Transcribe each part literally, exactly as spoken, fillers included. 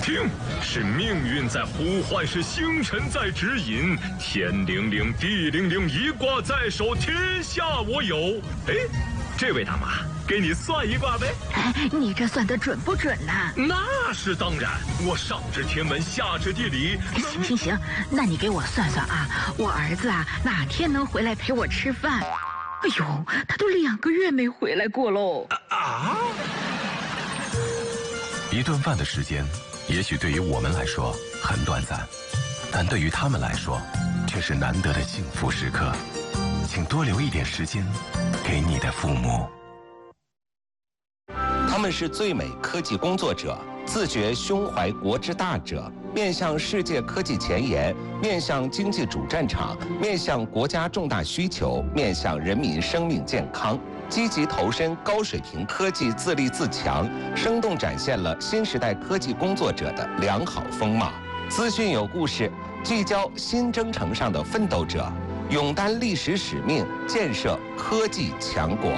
听，是命运在呼唤，是星辰在指引。天灵灵，地灵灵，一卦在手，天下我有。哎，这位大妈，给你算一卦呗。 哎，你这算的准不准呢？ 那是当然，我上知天文，下知地理。 行行行，那你给我算算啊，我儿子啊哪天能回来陪我吃饭？哎呦，他都两个月没回来过喽。 啊！ 一顿饭的时间，也许对于我们来说很短暂，但对于他们来说，却是难得的幸福时刻。请多留一点时间给你的父母。 他们是最美科技工作者，自觉胸怀国之大者，面向世界科技前沿，面向经济主战场，面向国家重大需求，面向人民生命健康，积极投身高水平科技自立自强，生动展现了新时代科技工作者的良好风貌。资讯有故事，聚焦新征程上的奋斗者，勇担历史使命，建设科技强国。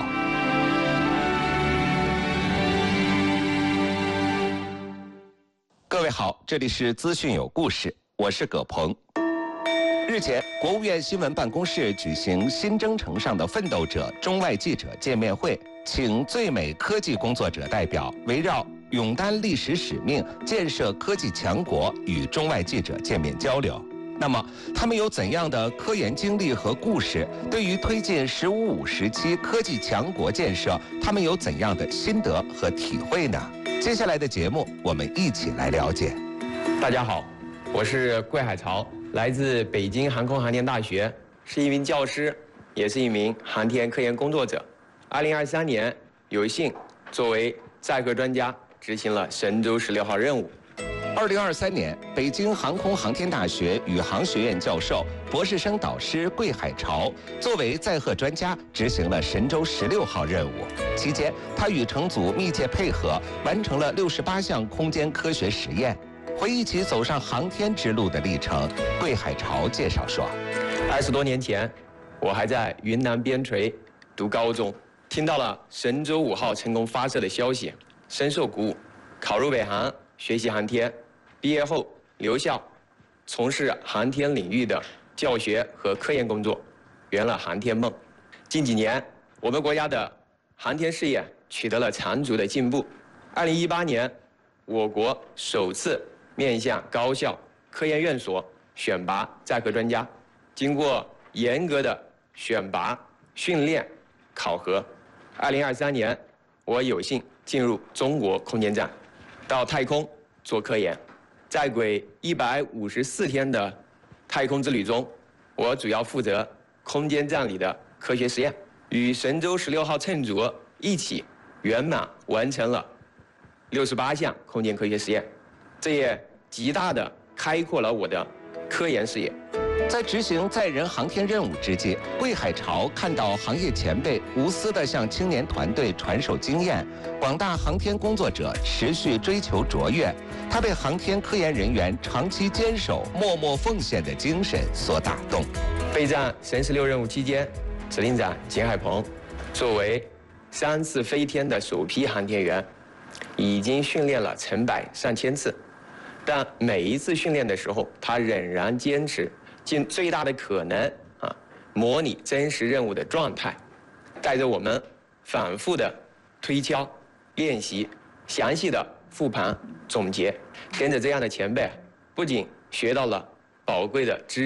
各位好，这里是资讯有故事，我是葛鹏。日前，国务院新闻办公室举行新征程上的奋斗者中外记者见面会，请最美科技工作者代表围绕勇担历史使命，建设科技强国与中外记者见面交流。那么，他们有怎样的科研经历和故事？对于推进“十五五”时期科技强国建设，他们有怎样的心得和体会呢？接下来的节目，我们一起来了解。 大家好，我是桂海潮，来自北京航空航天大学，是一名教师，也是一名航天科研工作者。二零二三年，有幸作为载荷专家执行了神舟十六号任务。 二零二三年，北京航空航天大学宇航学院教授、博士生导师桂海潮作为载荷专家执行了神舟十六号任务。期间，他与乘组密切配合，完成了六十八项空间科学实验。回忆起走上航天之路的历程，桂海潮介绍说： 二十多年前，我还在云南边陲读高中，听到了神舟五号成功发射的消息，深受鼓舞，考入北航学习航天。毕业后留校，从事航天领域的教学和科研工作，圆了航天梦。近几年，我们国家的航天事业取得了长足的进步。二零一八年，我国首次面向高校、科研院所选拔载荷专家，经过严格的选拔、训练、考核，二零二三年，我有幸进入中国空间站，到太空做科研。在轨一百五十四天的太空之旅中，我主要负责空间站里的科学实验，与神舟十六号乘组一起圆满完成了六十八项空间科学实验，这也极大地开阔了我的科研视野。 在执行载人航天任务之际，桂海潮看到行业前辈无私地向青年团队传授经验，广大航天工作者持续追求卓越，他被航天科研人员长期坚守、默默奉献的精神所打动。 备战神十六任务期间，指令长景海鹏作为三次飞天的首批航天员，已经训练了成百上千次，但每一次训练的时候，他仍然坚持尽最大的可能啊，模拟真实任务的状态，带着我们反复的推敲、练习、详细的复盘总结，跟着这样的前辈，不仅学到了宝贵的知识。